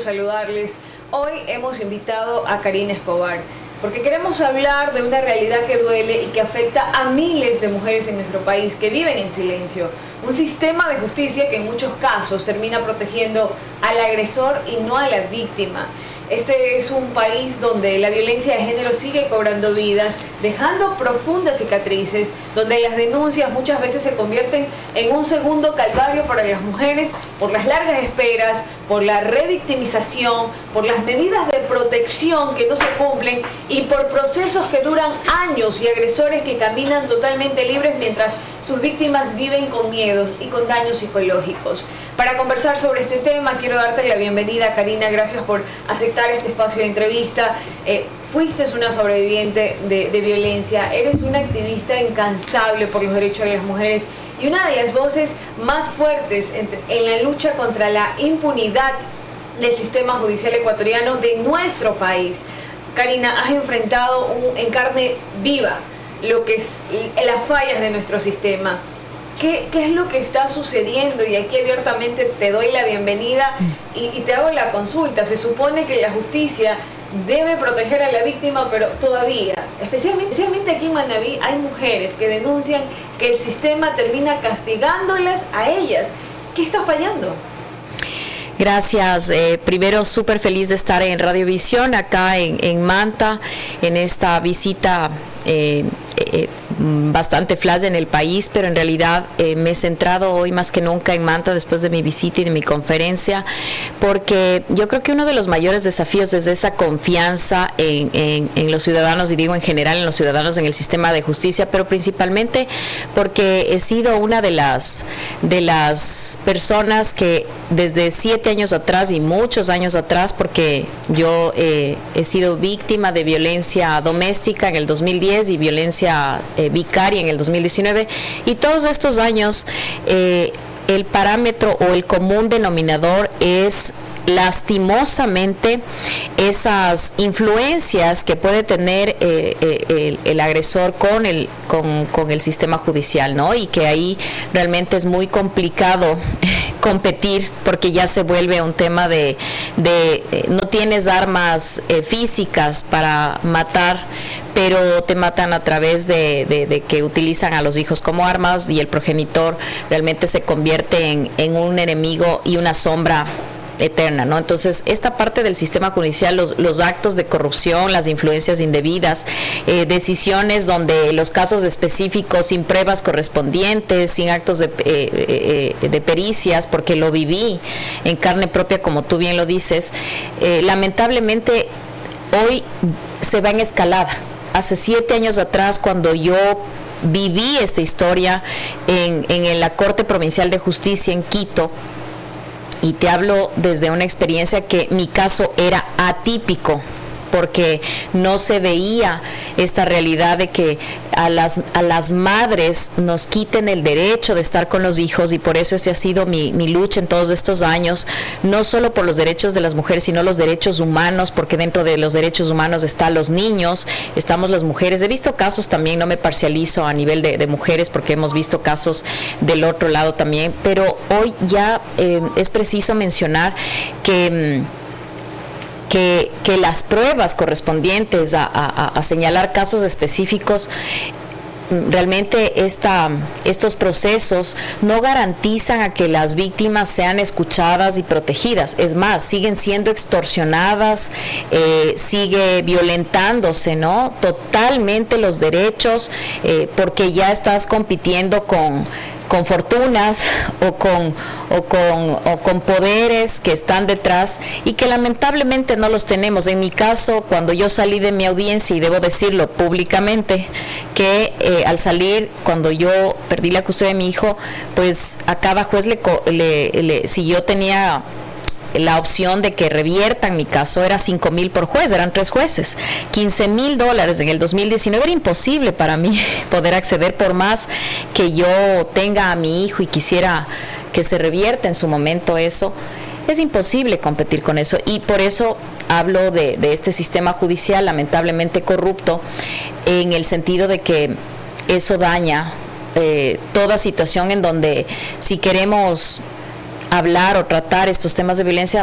saludarles. Hoy hemos invitado a Karina Escobar porque queremos hablar de una realidad que duele y que afecta a miles de mujeres en nuestro país que viven en silencio. Un sistema de justicia que en muchos casos termina protegiendo al agresor y no a la víctima. Este es un país donde la violencia de género sigue cobrando vidas, dejando profundas cicatrices, donde las denuncias muchas veces se convierten en un segundo calvario para las mujeres por las largas esperas, por la revictimización, por las medidas de protección que no se cumplen y por procesos que duran años y agresores que caminan totalmente libres mientras sus víctimas viven con miedos y con daños psicológicos. Para conversar sobre este tema, quiero darte la bienvenida, Karina. Gracias por aceptar este espacio de entrevista. Fuiste una sobreviviente de violencia, eres una activista incansable por los derechos de las mujeres y una de las voces más fuertes en la lucha contra la impunidad del sistema judicial ecuatoriano de nuestro país. Karina, has enfrentado en carne viva lo que es las fallas de nuestro sistema. ¿Qué es lo que está sucediendo? Y aquí abiertamente te doy la bienvenida y te hago la consulta. Se supone que la justicia debe proteger a la víctima, pero todavía, especialmente aquí en Manabí, hay mujeres que denuncian que el sistema termina castigándolas a ellas. ¿Qué está fallando? Gracias. Primero, súper feliz de estar en Radiovisión, acá en Manta, en esta visita bastante flash en el país, pero en realidad me he centrado hoy más que nunca en Manta después de mi visita y de mi conferencia, porque yo creo que uno de los mayores desafíos es esa confianza en los ciudadanos, y digo en general en los ciudadanos en el sistema de justicia, pero principalmente porque he sido una de las personas que desde 7 años atrás y muchos años atrás, porque yo he sido víctima de violencia doméstica en el 2010 y violencia vicaria en el 2019, y todos estos años el parámetro o el común denominador es lastimosamente esas influencias que puede tener el agresor con el sistema judicial, ¿no? Y que ahí realmente es muy complicado competir, porque ya se vuelve un tema de no tienes armas físicas para matar, pero te matan a través de que utilizan a los hijos como armas, y el progenitor realmente se convierte en un enemigo y una sombra eterna, ¿no? Entonces, esta parte del sistema judicial, los actos de corrupción, las influencias indebidas, decisiones donde los casos específicos sin pruebas correspondientes, sin actos de pericias, porque lo viví en carne propia, como tú bien lo dices, lamentablemente hoy se va en escalada. Hace 7 años atrás, cuando yo viví esta historia en la Corte Provincial de Justicia en Quito, y te hablo desde una experiencia que mi caso era atípico, porque no se veía esta realidad de que a las madres nos quiten el derecho de estar con los hijos, y por eso ha sido mi lucha en todos estos años, no solo por los derechos de las mujeres, sino los derechos humanos, porque dentro de los derechos humanos están los niños, estamos las mujeres. He visto casos también, no me parcializo a nivel de mujeres, porque hemos visto casos del otro lado también, pero hoy ya es preciso mencionar que las pruebas correspondientes a señalar casos específicos, realmente estos procesos no garantizan a que las víctimas sean escuchadas y protegidas. Es más, siguen siendo extorsionadas, sigue violentándose, ¿no? Totalmente los derechos, porque ya estás compitiendo con fortunas o con poderes que están detrás y que lamentablemente no los tenemos. En mi caso, cuando yo salí de mi audiencia, y debo decirlo públicamente, que al salir, cuando yo perdí la custodia de mi hijo, pues a cada juez si yo tenía la opción de que reviertan mi caso, era 5,000 por juez, eran 3 jueces, $15,000 en el 2019, era imposible para mí poder acceder, por más que yo tenga a mi hijo y quisiera que se revierta en su momento eso. Es imposible competir con eso, y por eso hablo de este sistema judicial lamentablemente corrupto, en el sentido de que eso daña toda situación en donde, si queremos hablar o tratar estos temas de violencia,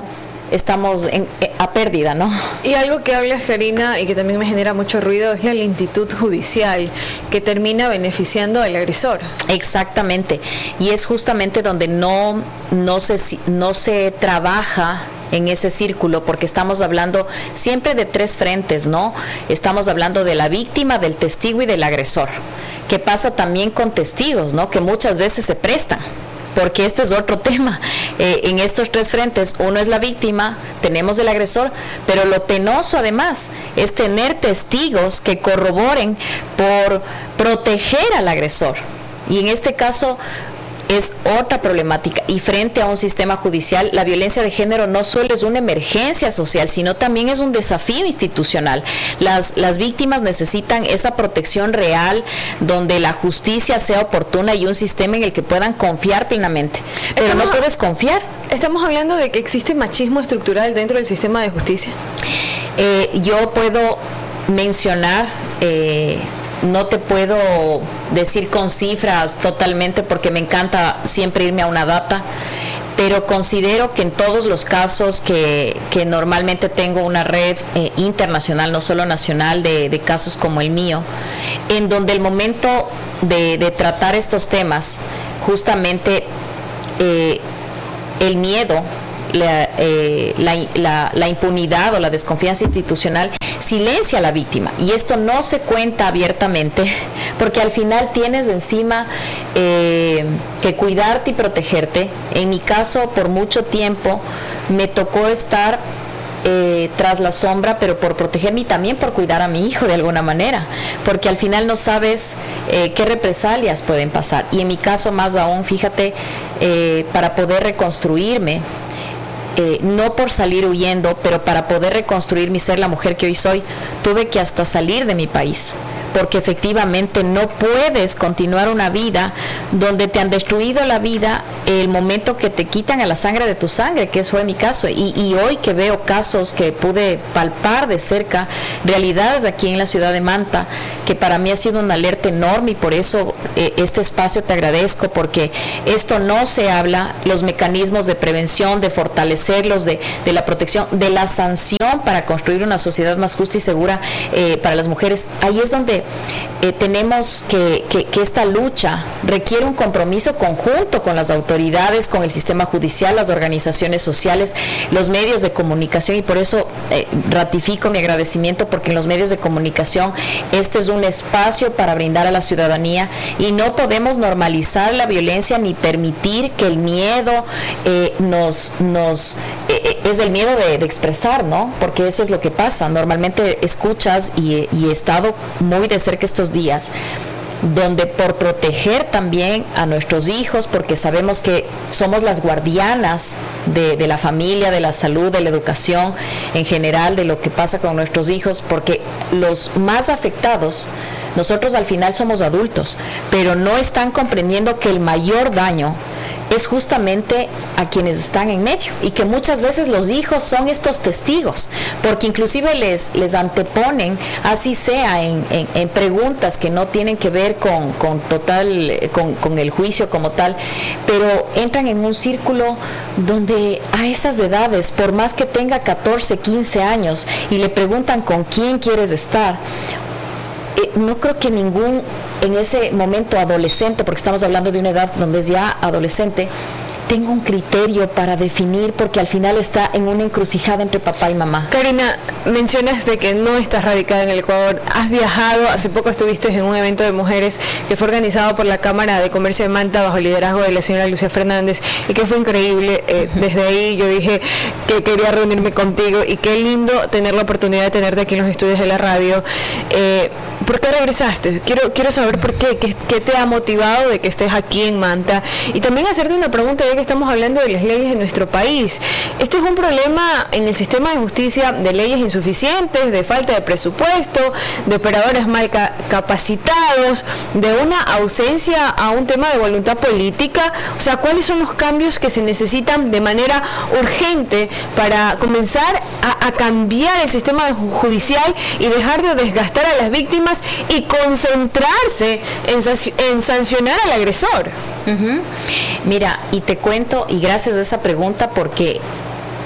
estamos a pérdida, ¿no? Y algo que hablas, Karina, y que también me genera mucho ruido, es la lentitud judicial, que termina beneficiando al agresor. Exactamente, y es justamente donde no se trabaja en ese círculo, porque estamos hablando siempre de tres frentes, ¿no? Estamos hablando de la víctima, del testigo y del agresor. ¿Qué pasa también con testigos, ¿no? Que muchas veces se prestan, porque esto es otro tema. En estos tres frentes, uno es la víctima, tenemos el agresor, pero lo penoso además es tener testigos que corroboren por proteger al agresor. Y en este caso es otra problemática, y frente a un sistema judicial, la violencia de género no solo es una emergencia social, sino también es un desafío institucional. Las víctimas necesitan esa protección real, donde la justicia sea oportuna y un sistema en el que puedan confiar plenamente. Pero no puedes confiar. ¿Estamos hablando de que existe machismo estructural dentro del sistema de justicia? Yo puedo mencionar... no te puedo decir con cifras totalmente, porque me encanta siempre irme a una data, pero considero que en todos los casos que normalmente tengo una red internacional, no solo nacional, de casos como el mío, en donde el momento de tratar estos temas, justamente el miedo, la impunidad o la desconfianza institucional silencia a la víctima, y esto no se cuenta abiertamente, porque al final tienes encima que cuidarte y protegerte. En mi caso, por mucho tiempo me tocó estar tras la sombra, pero por protegerme y también por cuidar a mi hijo de alguna manera, porque al final no sabes qué represalias pueden pasar. Y en mi caso más aún, fíjate, para poder reconstruirme, no por salir huyendo, pero para poder reconstruir mi ser, la mujer que hoy soy, tuve que hasta salir de mi país, porque efectivamente no puedes continuar una vida donde te han destruido la vida el momento que te quitan a la sangre de tu sangre, que fue mi caso. Y hoy que veo casos que pude palpar de cerca, realidades aquí en la ciudad de Manta, que para mí ha sido una alerta enorme, y por eso este espacio te agradezco, porque esto no se habla, los mecanismos de prevención, de fortalecerlos, de la protección, de la sanción para construir una sociedad más justa y segura para las mujeres. Ahí es donde tenemos que esta lucha requiere un compromiso conjunto con las autoridades, con el sistema judicial, las organizaciones sociales, los medios de comunicación, y por eso ratifico mi agradecimiento, porque en los medios de comunicación este es un espacio para brindar a la ciudadanía, y no podemos normalizar la violencia ni permitir que el miedo es el miedo de expresar, ¿no? Porque eso es lo que pasa. Normalmente escuchas, y he estado muy de cerca estos días, donde por proteger también a nuestros hijos, porque sabemos que somos las guardianas de la familia, de la salud, de la educación en general, de lo que pasa con nuestros hijos, porque los más afectados, nosotros al final somos adultos, pero no están comprendiendo que el mayor daño es justamente a quienes están en medio, y que muchas veces los hijos son estos testigos, porque inclusive les anteponen, así sea en preguntas que no tienen que ver con el juicio como tal, pero entran en un círculo donde a esas edades, por más que tenga 14, 15 años, y le preguntan con quién quieres estar, no creo que ningún, en ese momento adolescente, porque estamos hablando de una edad donde es ya adolescente, tenga un criterio para definir, porque al final está en una encrucijada entre papá y mamá. Karina, mencionas de que no estás radicada en el Ecuador, has viajado, hace poco estuviste en un evento de mujeres que fue organizado por la Cámara de Comercio de Manta bajo el liderazgo de la señora Lucia Fernández, y que fue increíble. Desde ahí yo dije que quería reunirme contigo, y qué lindo tener la oportunidad de tenerte aquí en los estudios de la radio. ¿Por qué regresaste? Quiero saber por qué te ha motivado de que estés aquí en Manta, y también hacerte una pregunta, ya que estamos hablando de las leyes de nuestro país. Este es un problema en el sistema de justicia, de leyes insuficientes, de falta de presupuesto, de operadores mal capacitados, de una ausencia a un tema de voluntad política. O sea, ¿cuáles son los cambios que se necesitan de manera urgente para comenzar a cambiar el sistema judicial y dejar de desgastar a las víctimas y concentrarse en sancionar al agresor? Mira, y te cuento, y gracias a esa pregunta, porque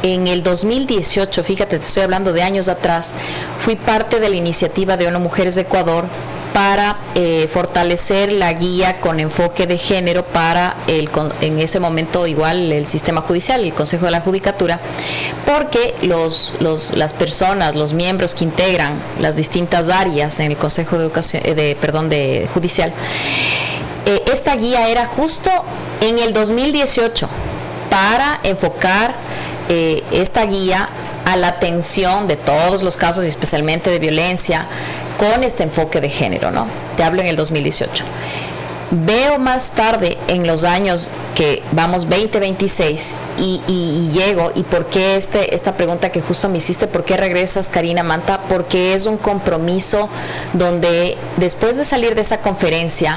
en el 2018, fíjate, te estoy hablando de años atrás, fui parte de la iniciativa de ONU Mujeres de Ecuador para fortalecer la guía con enfoque de género para en ese momento igual el sistema judicial, el Consejo de la Judicatura, porque las personas, los miembros que integran las distintas áreas en el Consejo de Educación, de Judicial, esta guía era justo en el 2018 para enfocar esta guía a la atención de todos los casos y especialmente de violencia con este enfoque de género, ¿no? Te hablo en el 2018. Veo más tarde en los años que vamos 2026 y llego, y por qué esta pregunta que justo me hiciste, ¿por qué regresas, Karina Manta? Porque es un compromiso donde después de salir de esa conferencia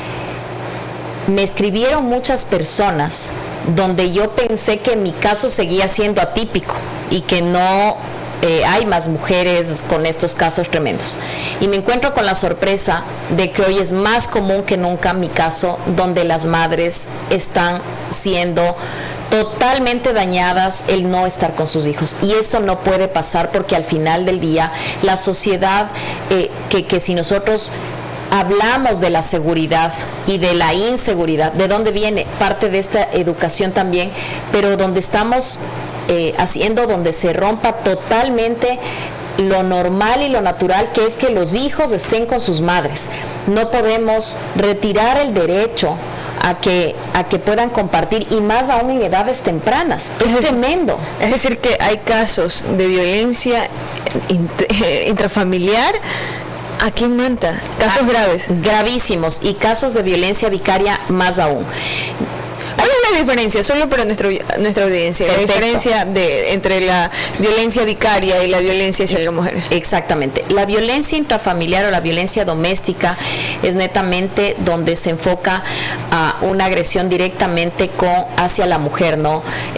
me escribieron muchas personas donde yo pensé que mi caso seguía siendo atípico y que no hay más mujeres con estos casos tremendos. Y me encuentro con la sorpresa de que hoy es más común que nunca mi caso, donde las madres están siendo totalmente dañadas el no estar con sus hijos. Y eso no puede pasar, porque al final del día la sociedad, que si nosotros hablamos de la seguridad y de la inseguridad, de dónde viene parte de esta educación también, pero donde estamos haciendo, donde se rompa totalmente lo normal y lo natural, que es que los hijos estén con sus madres. No podemos retirar el derecho a que puedan compartir, y más aún en edades tempranas. Es tremendo. Es decir, que hay casos de violencia intrafamiliar aquí en Manta, casos graves. Gravísimos, y casos de violencia vicaria más aún. ¿Cuál es la diferencia, solo para nuestra audiencia, la diferencia entre la violencia vicaria y la violencia hacia la mujer? Exactamente. La violencia intrafamiliar o la violencia doméstica es netamente donde se enfoca a una agresión directamente hacia la mujer, ¿no?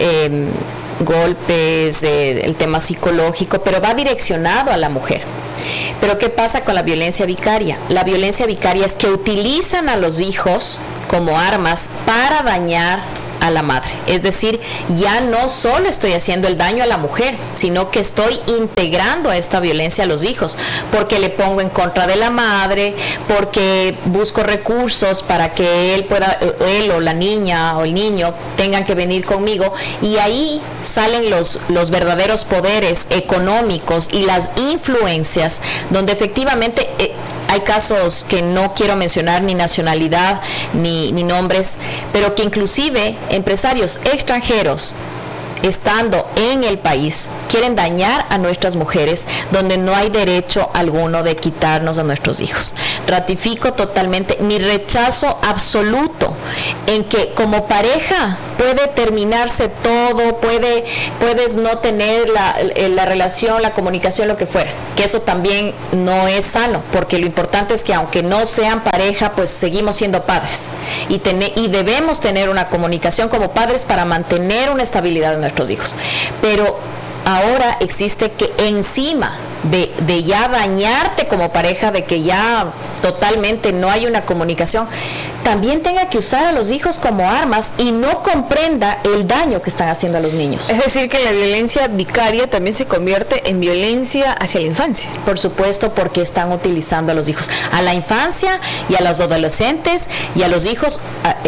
Golpes, el tema psicológico, pero va direccionado a la mujer. Pero ¿qué pasa con la violencia vicaria? La violencia vicaria es que utilizan a los hijos como armas para dañar a la madre. Es decir, ya no solo estoy haciendo el daño a la mujer, sino que estoy integrando a esta violencia a los hijos, porque le pongo en contra de la madre, porque busco recursos para que él o la niña o el niño tengan que venir conmigo, y ahí salen los verdaderos poderes económicos y las influencias, donde efectivamente hay casos que no quiero mencionar ni nacionalidad ni nombres, pero que inclusive empresarios extranjeros, estando en el país, quieren dañar a nuestras mujeres, donde no hay derecho alguno de quitarnos a nuestros hijos. Ratifico totalmente mi rechazo absoluto en que como pareja puede terminarse todo, puedes no tener la relación, la comunicación, lo que fuera, que eso también no es sano, porque lo importante es que aunque no sean pareja, pues seguimos siendo padres, y debemos tener una comunicación como padres para mantener una estabilidad en nuestros hijos. Pero ahora existe que encima de ya dañarte como pareja, de que ya totalmente no hay una comunicación, también tenga que usar a los hijos como armas y no comprenda el daño que están haciendo a los niños. Es decir, que la violencia vicaria también se convierte en violencia hacia la infancia. Por supuesto, porque están utilizando a los hijos, a la infancia y a los adolescentes y a los hijos.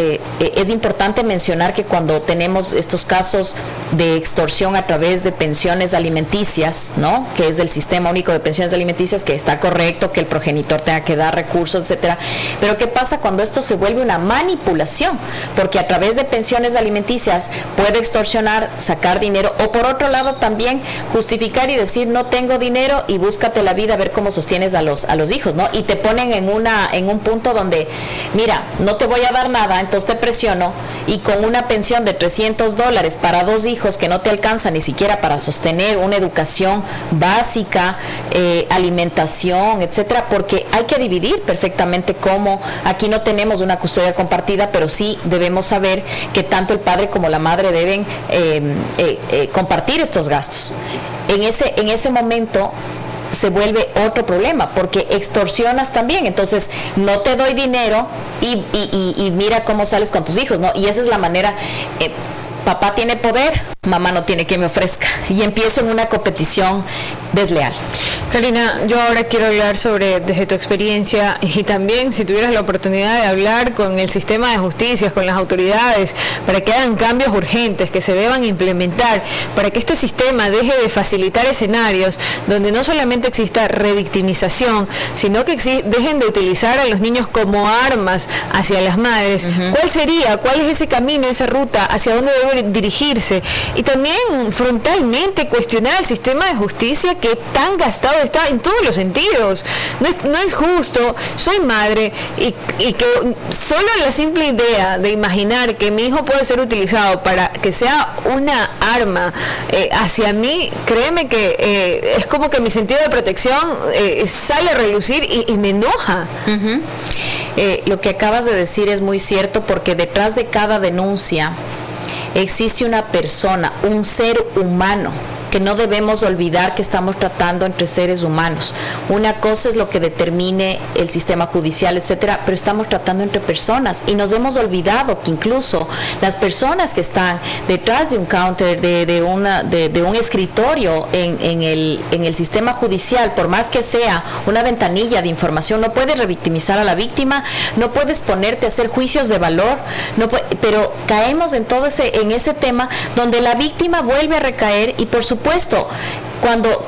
Es importante mencionar que cuando tenemos estos casos de extorsión a través de pensiones alimenticias, ¿no?, que es del Sistema Único de Pensiones Alimenticias, que está correcto que el progenitor tenga que dar recursos, etcétera, pero ¿qué pasa cuando esto se vuelve una manipulación? Porque a través de pensiones alimenticias puede extorsionar, sacar dinero, o por otro lado también justificar y decir no tengo dinero y búscate la vida a ver cómo sostienes a los hijos, ¿no? Y te ponen en un punto donde, mira, no te voy a dar nada, entonces te presiono, y con una pensión de $300 para 2 hijos que no te alcanza ni siquiera para sostener una educación básica, alimentación, etcétera, porque hay que dividir perfectamente cómo aquí no tenemos una custodia compartida, pero sí debemos saber que tanto el padre como la madre deben compartir estos gastos. En ese momento se vuelve otro problema, porque extorsionas también, entonces no te doy dinero y mira cómo sales con tus hijos, ¿no? Y esa es la manera, papá tiene poder, mamá no tiene quien me ofrezca, y empiezo en una competición desleal. Karina, yo ahora quiero hablar sobre, desde tu experiencia, y también si tuvieras la oportunidad de hablar con el sistema de justicia, con las autoridades, para que hagan cambios urgentes que se deban implementar, para que este sistema deje de facilitar escenarios donde no solamente exista revictimización, sino que dejen de utilizar a los niños como armas hacia las madres. ¿Cuál sería? ¿Cuál es ese camino, esa ruta? ¿Hacia dónde debe dirigirse? Y también frontalmente cuestionar el sistema de justicia que tan gastado está en todos los sentidos. No es justo, soy madre, y que solo la simple idea de imaginar que mi hijo puede ser utilizado para que sea una arma hacia mí, créeme que es como que mi sentido de protección sale a relucir y me enoja. Lo que acabas de decir es muy cierto, porque detrás de cada denuncia existe una persona, un ser humano, que no debemos olvidar que estamos tratando entre seres humanos. Una cosa es lo que determine el sistema judicial, etcétera, pero estamos tratando entre personas, y nos hemos olvidado que incluso las personas que están detrás de un counter, de un escritorio en el sistema judicial, por más que sea una ventanilla de información, no puedes revictimizar a la víctima, no puedes ponerte a hacer juicios de valor, pero caemos en en ese tema donde la víctima vuelve a recaer, y por supuesto, cuando,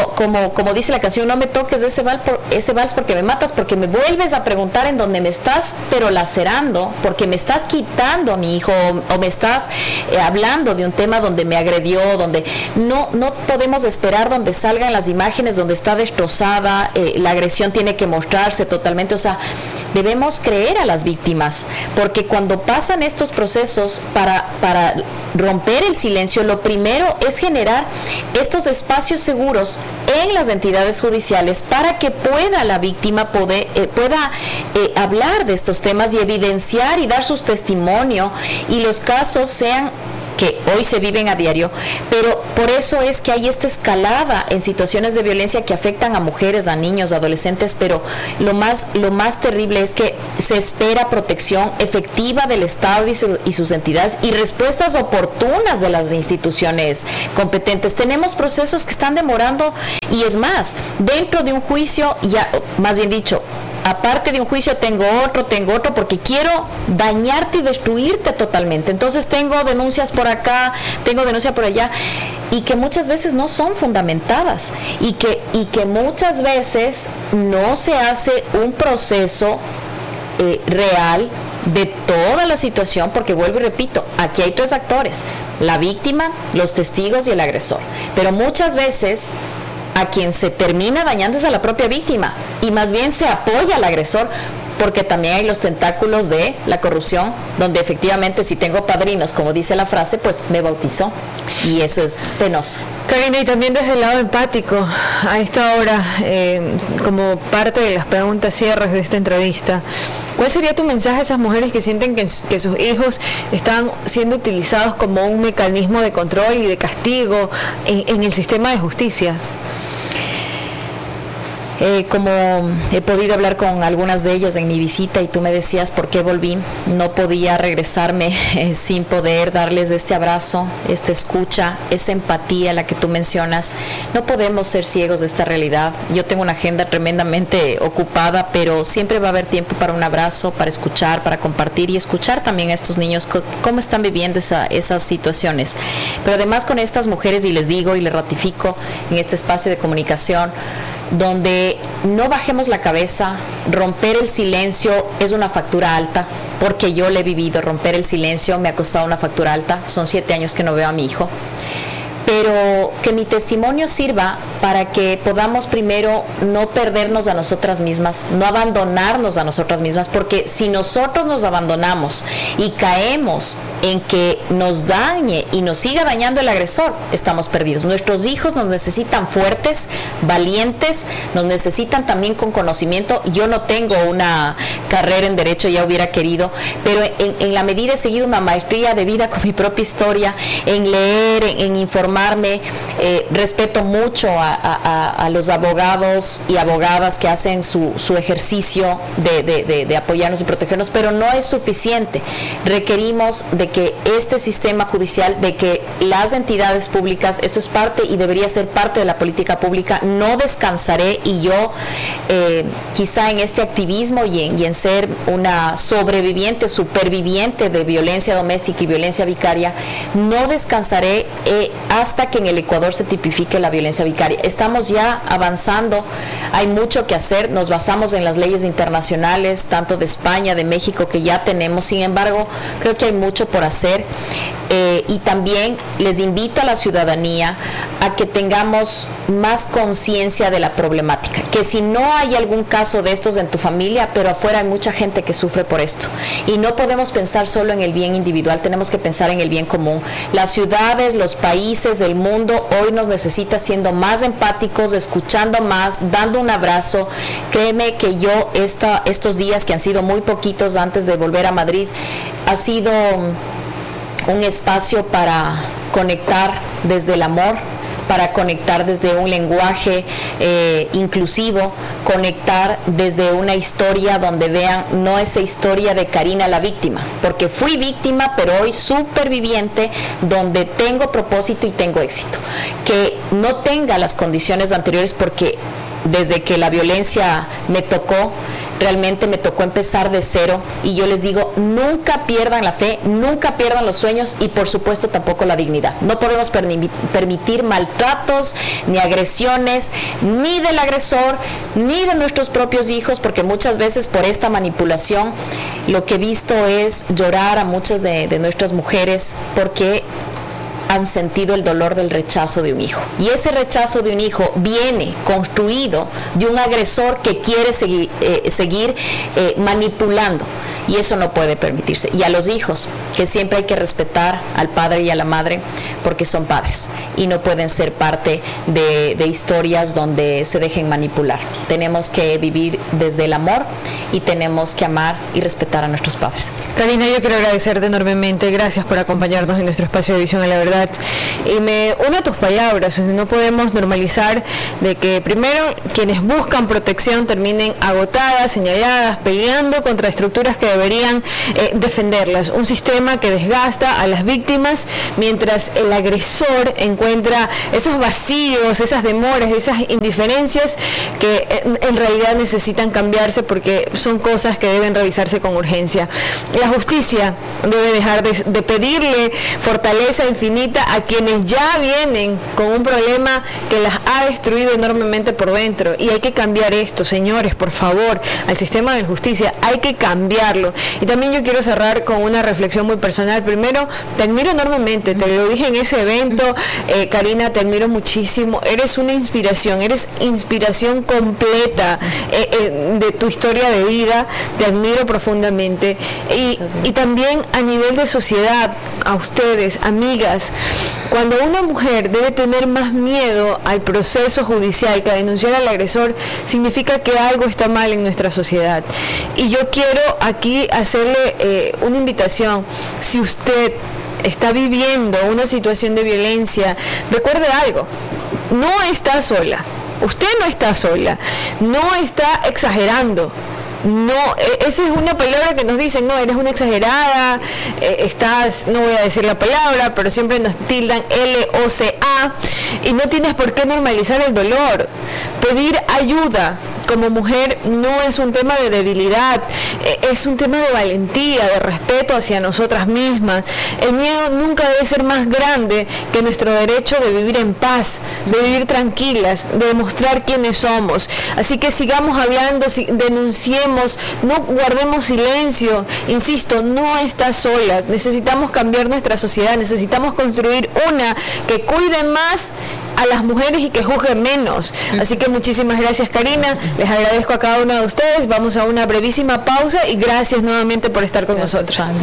como dice la canción, no me toques ese vals porque me matas, porque me vuelves a preguntar en donde me estás pero lacerando, porque me estás quitando a mi hijo, o me estás hablando de un tema donde me agredió, donde no podemos esperar donde salgan las imágenes donde está destrozada, la agresión tiene que mostrarse totalmente. O sea, debemos creer a las víctimas, porque cuando pasan estos procesos para romper el silencio, lo primero es generar estos espacios seguros en las entidades judiciales para que pueda la víctima pueda hablar de estos temas y evidenciar y dar sus testimonios, y los casos sean que hoy se viven a diario, pero por eso es que hay esta escalada en situaciones de violencia que afectan a mujeres, a niños, a adolescentes, pero lo más terrible es que se espera protección efectiva del Estado y sus entidades, y respuestas oportunas de las instituciones competentes. Tenemos procesos que están demorando, y es más, dentro de un juicio, ya, más bien dicho, aparte de un juicio tengo otro, porque quiero dañarte y destruirte totalmente. Entonces tengo denuncias por acá, tengo denuncias por allá, y que muchas veces no son fundamentadas, y que muchas veces no se hace un proceso real de toda la situación, porque vuelvo y repito, aquí hay tres actores: la víctima, los testigos y el agresor. Pero muchas veces a quien se termina dañando es a la propia víctima, y más bien se apoya al agresor, porque también hay los tentáculos de la corrupción, donde efectivamente, si tengo padrinos, como dice la frase, pues me bautizó, y eso es penoso. Karina, y también desde el lado empático, a esta hora, como parte de las preguntas cierres de esta entrevista, ¿cuál sería tu mensaje a esas mujeres que sienten que sus hijos están siendo utilizados como un mecanismo de control y de castigo en el sistema de justicia? Como he podido hablar con algunas de ellas en mi visita, y tú me decías por qué volví, no podía regresarme sin poder darles este abrazo, esta escucha, esa empatía a la que tú mencionas. No podemos ser ciegos de esta realidad. Yo tengo una agenda tremendamente ocupada, pero siempre va a haber tiempo para un abrazo, para escuchar, para compartir, y escuchar también a estos niños cómo están viviendo esas situaciones. Pero además, con estas mujeres, y les digo y les ratifico en este espacio de comunicación, donde no bajemos la cabeza. Romper el silencio es una factura alta, porque yo le he vivido. Romper el silencio me ha costado una factura alta. Son 7 años que no veo a mi hijo. Pero que mi testimonio sirva para que podamos primero no perdernos a nosotras mismas, no abandonarnos a nosotras mismas, porque si nosotros nos abandonamos y caemos en que nos dañe y nos siga dañando el agresor, estamos perdidos. Nuestros hijos nos necesitan fuertes, valientes, nos necesitan también con conocimiento. Yo no tengo una carrera en Derecho, ya hubiera querido, pero en la medida he seguido una maestría de vida con mi propia historia, en leer, en informar, informarme. Respeto mucho a los abogados y abogadas que hacen su ejercicio de apoyarnos y protegernos, pero no es suficiente. Requerimos de que este sistema judicial, de que las entidades públicas, esto es parte y debería ser parte de la política pública. No descansaré, y yo quizá en este activismo y en ser una sobreviviente, superviviente de violencia doméstica y violencia vicaria, no descansaré hasta que en el Ecuador se tipifique la violencia vicaria. Estamos ya avanzando, hay mucho que hacer, nos basamos en las leyes internacionales, tanto de España, de México, que ya tenemos. Sin embargo, creo que hay mucho por hacer, y también les invito a la ciudadanía a que tengamos más conciencia de la problemática, que si no hay algún caso de estos en tu familia, pero afuera hay mucha gente que sufre por esto, y no podemos pensar solo en el bien individual, tenemos que pensar en el bien común. Las ciudades, los países, el mundo hoy nos necesita siendo más empáticos, escuchando más, dando un abrazo. Créeme que yo estos días, que han sido muy poquitos antes de volver a Madrid, ha sido un espacio para conectar desde el amor, para conectar desde un lenguaje inclusivo, conectar desde una historia donde vean no esa historia de Karina la víctima, porque fui víctima, pero hoy superviviente, donde tengo propósito y tengo éxito. Que no tenga las condiciones anteriores, porque desde que la violencia me tocó, realmente me tocó empezar de cero, y yo les digo, nunca pierdan la fe, nunca pierdan los sueños, y por supuesto tampoco la dignidad. No podemos permitir maltratos ni agresiones, ni del agresor, ni de nuestros propios hijos, porque muchas veces por esta manipulación lo que he visto es llorar a muchas de nuestras mujeres, porque han sentido el dolor del rechazo de un hijo. Y ese rechazo de un hijo viene construido de un agresor que quiere seguir manipulando. Y eso no puede permitirse. Y a los hijos, que siempre hay que respetar al padre y a la madre, porque son padres y no pueden ser parte de historias donde se dejen manipular. Tenemos que vivir desde el amor y tenemos que amar y respetar a nuestros padres. Karina, yo quiero agradecerte enormemente. Gracias por acompañarnos en nuestro espacio de Edición a la Verdad. Y me uno a tus palabras. No podemos normalizar de que primero quienes buscan protección terminen agotadas, señaladas, peleando contra estructuras que deberían defenderlas. Un sistema que desgasta a las víctimas, mientras el agresor encuentra esos vacíos, esas demoras, esas indiferencias que en realidad necesitan cambiarse, porque son cosas que deben revisarse con urgencia. La justicia debe dejar de pedirle fortaleza infinita a quienes ya vienen con un problema que las ha destruido enormemente por dentro, y hay que cambiar esto, señores, por favor. Al sistema de justicia hay que cambiarlo. Y también yo quiero cerrar con una reflexión muy personal. Primero, te admiro enormemente, te lo dije en ese evento, Karina, te admiro muchísimo, eres una inspiración, eres inspiración completa de tu historia de vida, te admiro profundamente. Y también a nivel de sociedad, a ustedes, amigas, cuando una mujer debe tener más miedo al proceso judicial que a denunciar al agresor, significa que algo está mal en nuestra sociedad. Y yo quiero aquí hacerle una invitación. Si usted está viviendo una situación de violencia, recuerde algo: no está sola, usted no está sola, no está exagerando. No, eso es una palabra que nos dicen, no, eres una exagerada, estás, no voy a decir la palabra, pero siempre nos tildan LOCA, y no tienes por qué normalizar el dolor. Pedir ayuda como mujer no es un tema de debilidad, es un tema de valentía, de respeto hacia nosotras mismas. El miedo nunca debe ser más grande que nuestro derecho de vivir en paz, de vivir tranquilas, de demostrar quiénes somos. Así que sigamos hablando, denunciemos, no guardemos silencio. Insisto, no estás solas, necesitamos cambiar nuestra sociedad, necesitamos construir una que cuide más a las mujeres y que juzgue menos. Así que muchísimas gracias, Karina. Les agradezco a cada una de ustedes. Vamos a una brevísima pausa y gracias nuevamente por estar con nosotros. Sandy.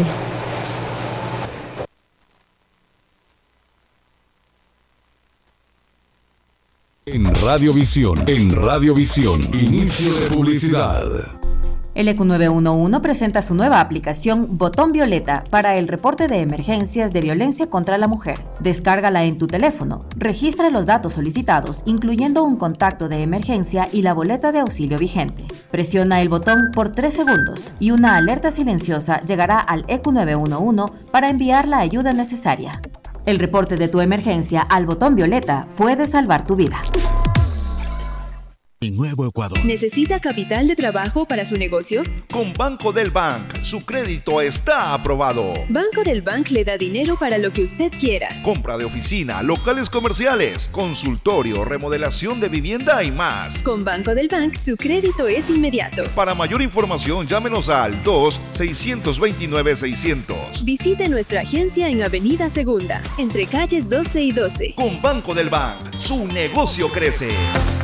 En Radiovisión, inicio de publicidad. El ECU 911 presenta su nueva aplicación Botón Violeta para el reporte de emergencias de violencia contra la mujer. Descárgala en tu teléfono, registra los datos solicitados, incluyendo un contacto de emergencia y la boleta de auxilio vigente. Presiona el botón por 3 segundos y una alerta silenciosa llegará al ECU 911 para enviar la ayuda necesaria. El reporte de tu emergencia al botón violeta puede salvar tu vida. El Nuevo Ecuador. ¿Necesita capital de trabajo para su negocio? Con Banco del Bank, su crédito está aprobado. Banco del Bank le da dinero para lo que usted quiera. Compra de oficina, locales comerciales, consultorio, remodelación de vivienda y más. Con Banco del Bank, su crédito es inmediato. Para mayor información, llámenos al 2-629-600. Visite nuestra agencia en Avenida Segunda, entre calles 12 y 12. Con Banco del Bank, su negocio crece.